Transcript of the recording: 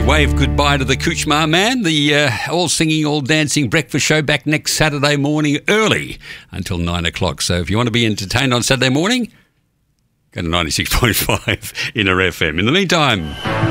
wave goodbye to the Kuchma Man. The all singing, all dancing breakfast show back next Saturday morning early until 9 o'clock. So if you want to be entertained on Saturday morning, go to 96.5 Inner FM. In the meantime...